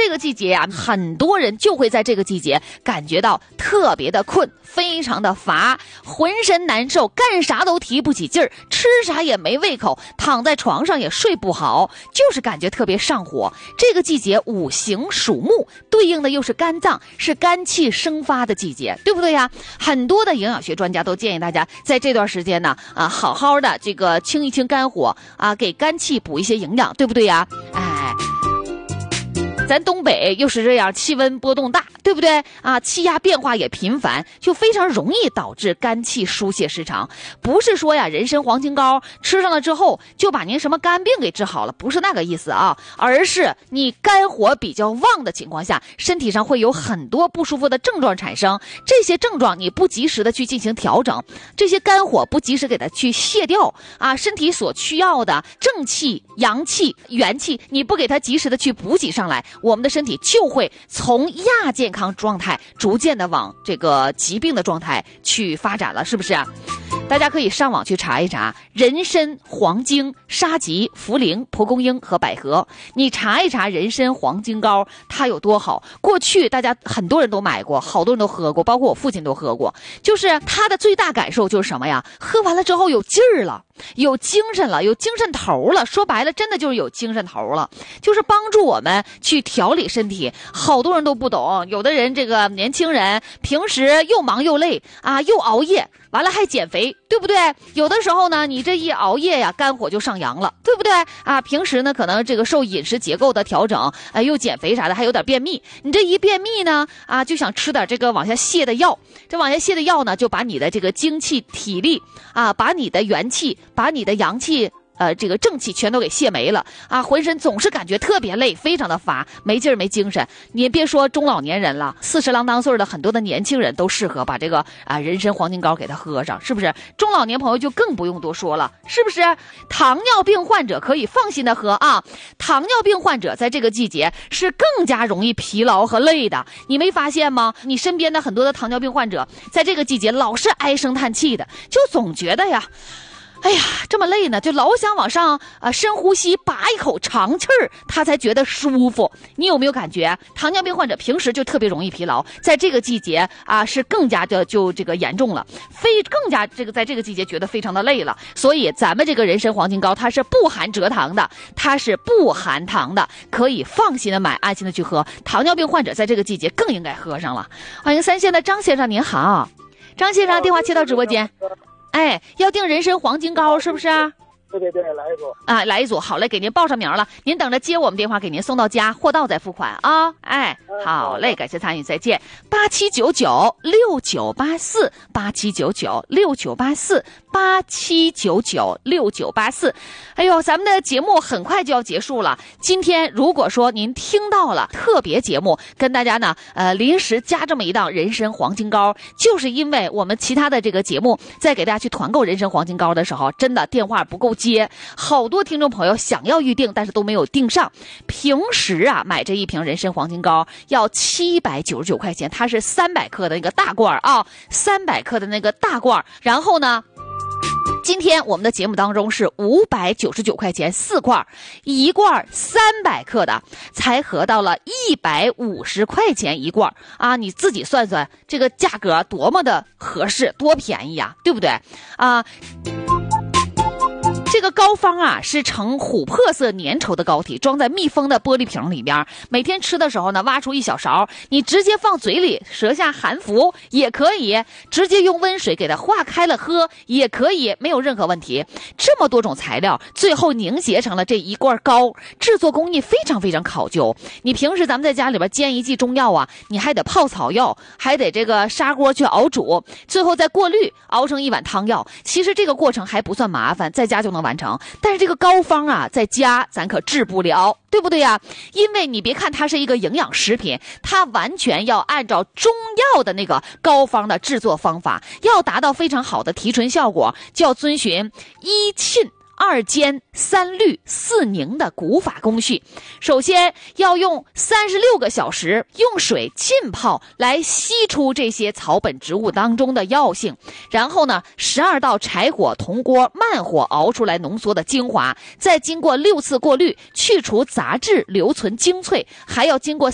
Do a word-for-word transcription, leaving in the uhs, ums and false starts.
这个季节呀、啊，很多人就会在这个季节感觉到特别的困，非常的乏，浑身难受，干啥都提不起劲儿，吃啥也没胃口，躺在床上也睡不好，就是感觉特别上火。这个季节五行属木，对应的又是肝脏，是肝气生发的季节，对不对呀？很多的营养学专家都建议大家在这段时间呢，啊，好好的这个清一清肝火啊，给肝气补一些营养，对不对呀？哎。咱东北又是这样，气温波动大，对不对啊？气压变化也频繁，就非常容易导致肝气疏泄失常。不是说呀，人参黄金膏吃上了之后就把您什么肝病给治好了，不是那个意思啊，而是你肝火比较旺的情况下，身体上会有很多不舒服的症状产生。这些症状你不及时的去进行调整，这些肝火不及时给它去卸掉啊，身体所需要的正气、阳气、元气，你不给它及时的去补给上来，我们的身体就会从亚健康状态逐渐的往这个疾病的状态去发展了，是不是？大家可以上网去查一查人参、黄精、沙棘、茯苓、蒲公英和百合，你查一查人参黄金膏它有多好。过去大家很多人都买过，好多人都喝过，包括我父亲都喝过。就是它的最大感受就是什么呀？喝完了之后有劲儿了，有精神了，有精神头了。说白了真的就是有精神头了，就是帮助我们去调理身体。好多人都不懂，有的人这个年轻人平时又忙又累啊，又熬夜，完了还减肥，对不对？有的时候呢，你这一熬夜呀，肝火就上扬了，对不对啊？平时呢，可能这个受饮食结构的调整，哎，又减肥啥的，还有点便秘。你这一便秘呢，啊，就想吃点这个往下泻的药。这往下泻的药呢，就把你的这个精气、体力啊，把你的元气，把你的阳气。呃，这个正气全都给泄没了啊！浑身总是感觉特别累，非常的乏，没劲儿没精神。你别说中老年人了，四十郎当岁的很多的年轻人都适合把这个啊人参黄金膏给他喝上，是不是？中老年朋友就更不用多说了，是不是？糖尿病患者可以放心的喝啊！糖尿病患者在这个季节是更加容易疲劳和累的，你没发现吗？你身边的很多的糖尿病患者在这个季节老是唉声叹气的，就总觉得呀。哎呀，这么累呢，就老想往上啊、呃、深呼吸，拔一口长气儿，他才觉得舒服。你有没有感觉，糖尿病患者平时就特别容易疲劳，在这个季节啊是更加的就这个严重了，非更加这个在这个季节觉得非常的累了。所以咱们这个人参黄金膏它是不含蔗糖的，它是不含糖的，可以放心的买，安心的去喝。糖尿病患者在这个季节更应该喝上了。欢迎三线的张先生，您好，张先生电话接到直播间。哎，要订人参黄金膏是不是？ 对对对，来一组啊，来一组，好嘞，给您报上名了，您等着接我们电话，给您送到家，货到再付款啊。哎，好嘞，感谢参与，再见。八七九九六九八四，八七九九六九八四，八七九九六九八四。哎呦，咱们的节目很快就要结束了。今天如果说您听到了特别节目，跟大家呢，呃，临时加这么一档人参黄金膏，就是因为我们其他的这个节目在给大家去团购人参黄金膏的时候，真的电话不够接，好多听众朋友想要预定，但是都没有订上。平时啊，买这一瓶人参黄金膏要七百九十九块钱，它是三百克的那个大罐啊，三百克的那个大罐。然后呢，今天我们的节目当中是五百九十九块钱四罐，一罐三百克的才合到了一百五十块钱一罐啊！你自己算算这个价格多么的合适，多便宜呀，对不对啊？这个膏方啊是呈琥珀色粘稠的膏体，装在密封的玻璃瓶里边。每天吃的时候呢，挖出一小勺，你直接放嘴里，舌下含服也可以，直接用温水给它化开了喝也可以，没有任何问题。这么多种材料，最后凝结成了这一罐膏，制作工艺非常非常考究。你平时咱们在家里边煎一剂中药啊，你还得泡草药，还得这个砂锅去熬煮，最后再过滤熬成一碗汤药。其实这个过程还不算麻烦，在家就能完成。但是这个膏方啊，在家咱可治不了，对不对呀？因为你别看它是一个营养食品，它完全要按照中药的那个膏方的制作方法，要达到非常好的提纯效果，就要遵循一沁二煎三滤四凝的古法工序。首先要用三十六个小时用水浸泡来吸出这些草本植物当中的药性，然后呢十二道柴火铜锅慢火熬出来浓缩的精华，再经过六次过滤去除杂质留存精粹，还要经过